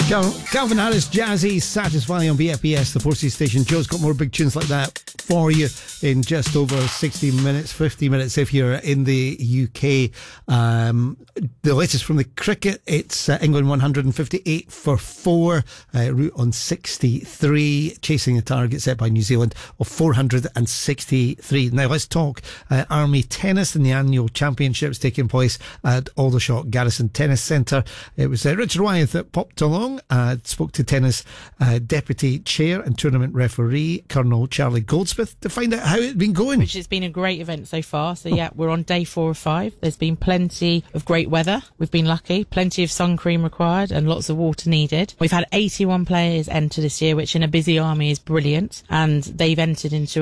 Calvin Harris, Jazzy, Satisfy on BFBS, the 4C station. Joe's got more big tunes like that for you in just over 60 minutes, 50 minutes if you're in the UK. The latest from the cricket, it's England 158 for 4, route on 63, chasing the target set by New Zealand of 463. Now let's talk Army tennis and the annual championships taking place at Aldershot Garrison Tennis Centre. It was Richard Wyeth that popped along, spoke to tennis deputy chair and tournament referee Colonel Charlie Goldsmith to find out how it's been going. Which has been a great event so far. So yeah, we're on day 4 of 5. There's been plenty of great weather. We've been lucky. Plenty of sun cream required and lots of water needed. We've had 81 players enter this year, which in a busy army is brilliant. And they've entered into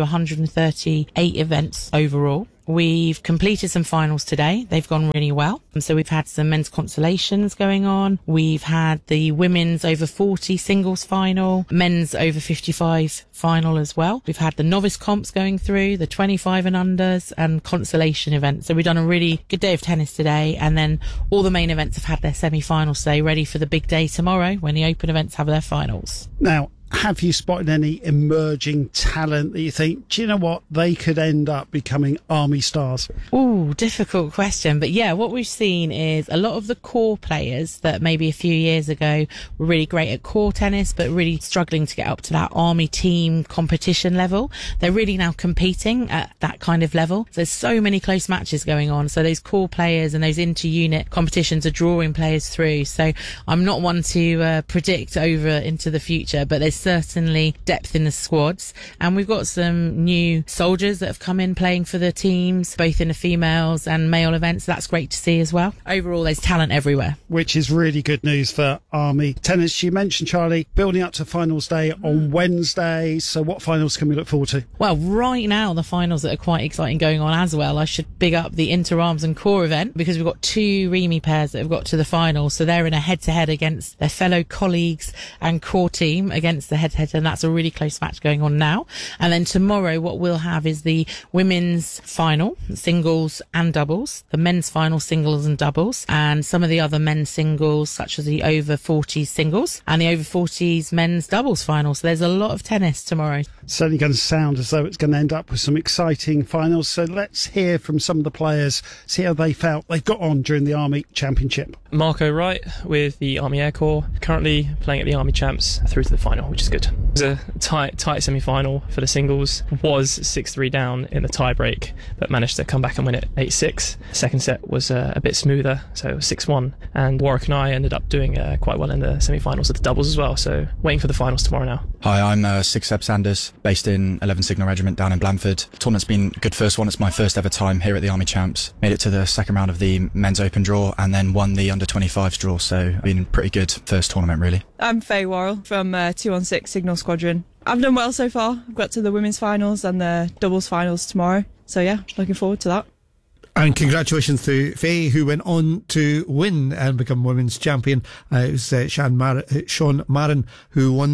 138 events overall. We've completed some finals today. They've gone really well. So we've had some men's consolations going on. We've had the women's over 40 singles final, men's over 55 final as well. We've had the novice comps going through, the 25 and unders and consolation events. So we've done a really good day of tennis today. And then all the main events have had their semi-finals today, ready for the big day tomorrow when the open events have their finals. Now, have you spotted any emerging talent that you think, do you know what, they could end up becoming Army stars? Ooh, difficult question. But yeah, what we've seen is a lot of the core players that maybe a few years ago were really great at core tennis, but really struggling to get up to that Army team competition level. They're really now competing at that kind of level. So there's so many close matches going on. So those core players and those inter-unit competitions are drawing players through. So I'm not one to predict over into the future, but there's certainly depth in the squads, and we've got some new soldiers that have come in playing for the teams, both in the females and male events. That's great to see as well. Overall, there's talent everywhere, which is really good news for Army tennis. You mentioned, Charlie, building up to finals day on Wednesday, so what finals can we look forward to? Well, right now the finals that are quite exciting going on as well. I should big up the inter-arms and core event, because we've got 2 Remy pairs that have got to the finals, so they're in a head-to-head against their fellow colleagues and core team against the head-to-head, and that's a really close match going on now. And then tomorrow what we'll have is the women's final, singles and doubles, the men's final, singles and doubles, and some of the other men's singles such as the over 40s singles and the over 40s men's doubles final. So there's a lot of tennis tomorrow. Certainly going to sound as though it's going to end up with some exciting finals. So let's hear from some of the players, see how they felt they've got on during the Army Championship. Marco Wright with the Army Air Corps, currently playing at the Army Champs through to the final, which is good. It was a tight semi-final for the singles. Was 6-3 down in the tie-break, but managed to come back and win it 8-6. Second set was a bit smoother, so it was 6-1. And Warwick and I ended up doing quite well in the semi-finals of the doubles as well, so waiting for the finals tomorrow now. Hi, I'm Six Seb Sanders, based in 11 Signal Regiment down in Blandford. The tournament's been a good first one. It's my first ever time here at the Army Champs. Made it to the second round of the men's open draw and then won the under 25s draw, so been a pretty good first tournament really. I'm Faye Worrell from 216 Signal Squadron. I've done well so far. I've got to the women's finals and the doubles finals tomorrow, so yeah, looking forward to that. And congratulations to Faye, who went on to win and become women's champion. It was Sean Marin who won